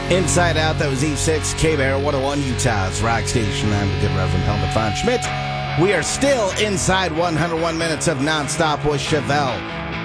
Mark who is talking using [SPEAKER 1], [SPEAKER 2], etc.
[SPEAKER 1] Inside Out, that was E6, K-Bear, 101 Utah's Rock Station. I'm the good Reverend Helmut von Schmidt. We are still inside 101 minutes of nonstop with Chevelle.